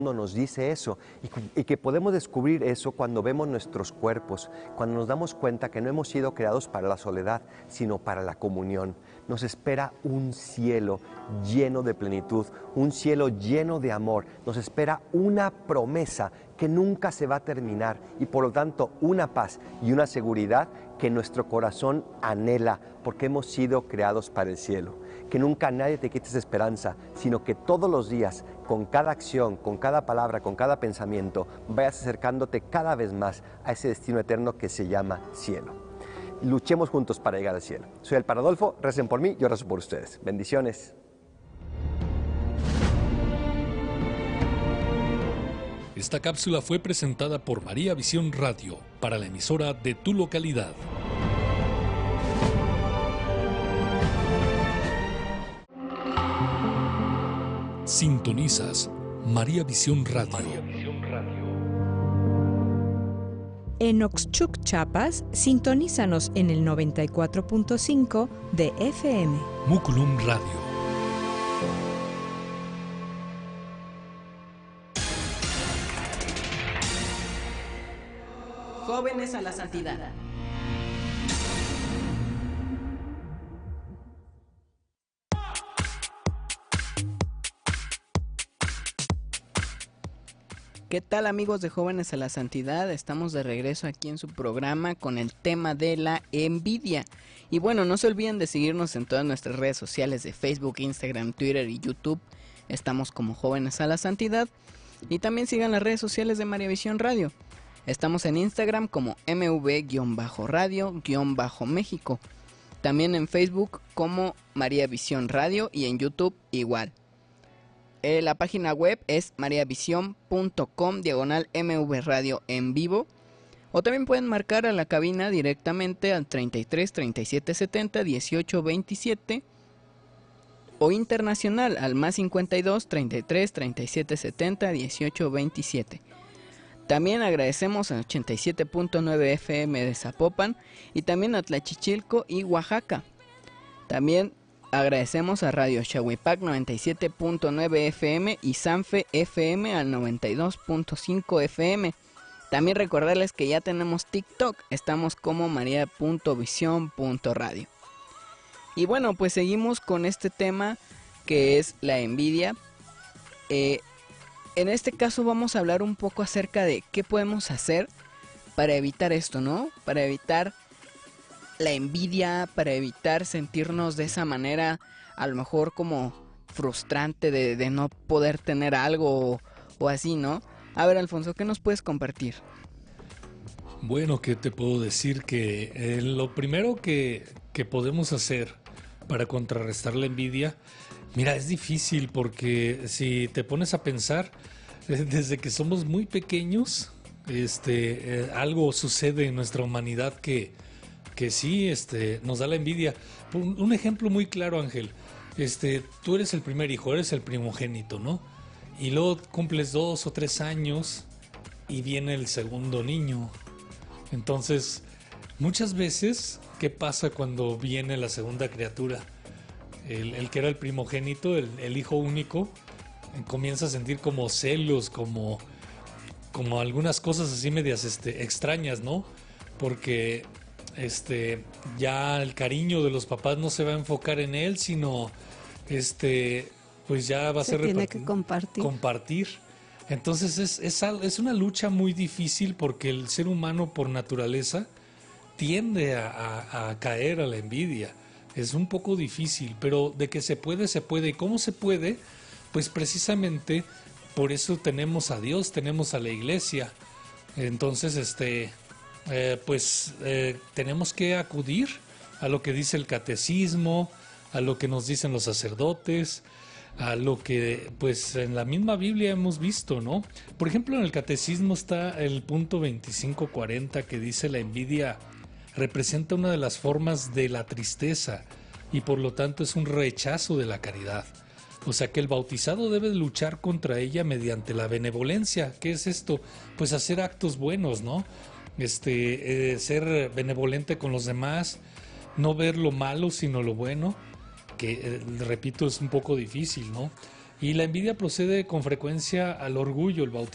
nos dice eso y que podemos descubrir eso cuando vemos nuestros cuerpos, cuando nos damos cuenta que no hemos sido creados para la soledad, sino para la comunión. Nos espera un cielo lleno de plenitud, un cielo lleno de amor, nos espera una promesa que nunca se va a terminar y por lo tanto una paz y una seguridad que nuestro corazón anhela porque hemos sido creados para el cielo. Que nunca nadie te quite esa esperanza, sino que todos los días, con cada acción, con cada palabra, con cada pensamiento, vayas acercándote cada vez más a ese destino eterno que se llama cielo. Luchemos juntos para llegar al cielo. Soy el Padre Adolfo, recen por mí, yo rezo por ustedes. Bendiciones. Esta cápsula fue presentada por María Visión Radio para la emisora de tu localidad. Sintonizas María Visión Radio. En Oxchuc, Chiapas, sintonízanos en el 94.5 de FM. Muculum Radio. Jóvenes a la santidad. ¿Qué tal, amigos de Jóvenes a la Santidad? Estamos de regreso aquí en su programa con el tema de la envidia. Y bueno, no se olviden de seguirnos en todas nuestras redes sociales de Facebook, Instagram, Twitter y YouTube. Estamos como Jóvenes a la Santidad. Y también sigan las redes sociales de María Visión Radio. Estamos en Instagram como mv-radio-méxico. También en Facebook como María Visión Radio y en YouTube igual. La página web es mariavision.com/MV Radio en vivo. O también pueden marcar a la cabina directamente al 33 37 70 18 27. O internacional al más 52 33 37 70 18 27. También agradecemos a 87.9 FM de Zapopan y también a Tlachichilco y Oaxaca. También agradecemos a Radio Xahuipac 97.9 FM y Sanfe FM al 92.5 FM. También recordarles que ya tenemos TikTok, estamos como maria.vision.radio. Y bueno, pues seguimos con este tema que es la envidia. En este caso vamos a hablar un poco acerca de qué podemos hacer para evitar esto, ¿no? Para evitar la envidia, para evitar sentirnos de esa manera, a lo mejor como frustrante de no poder tener algo o así, ¿no? A ver, Alfonso, ¿qué nos puedes compartir? Bueno, ¿qué te puedo decir? Que lo primero que podemos hacer para contrarrestar la envidia, mira, es difícil porque si te pones a pensar, desde que somos muy pequeños, algo sucede en nuestra humanidad que sí, nos da la envidia. Un ejemplo muy claro, Ángel. Tú eres el primer hijo, eres el primogénito, ¿no? Y luego cumples 2 o 3 años y viene el segundo niño. Entonces, muchas veces, ¿qué pasa cuando viene la segunda criatura? El que era el primogénito, el hijo único, comienza a sentir como celos, como algunas cosas así medias extrañas, ¿no? Porque ya el cariño de los papás no se va a enfocar en él, sino pues ya va a ser tiene que compartir. Entonces es una lucha muy difícil porque el ser humano por naturaleza tiende a caer a la envidia. Es un poco difícil, pero de que se puede, se puede. ¿Y cómo se puede? Pues precisamente por eso tenemos a Dios, tenemos a la iglesia. Entonces, tenemos que acudir a lo que dice el catecismo, a lo que nos dicen los sacerdotes, a lo que pues en la misma Biblia hemos visto, ¿no? Por ejemplo, en el catecismo está el punto 2540 que dice: la envidia representa una de las formas de la tristeza y por lo tanto es un rechazo de la caridad. O sea que el bautizado debe luchar contra ella mediante la benevolencia. ¿Qué es esto? Pues hacer actos buenos, ¿no? Ser benevolente con los demás, no ver lo malo sino lo bueno, que repito, es un poco difícil, ¿no? Y la envidia procede con frecuencia al orgullo, el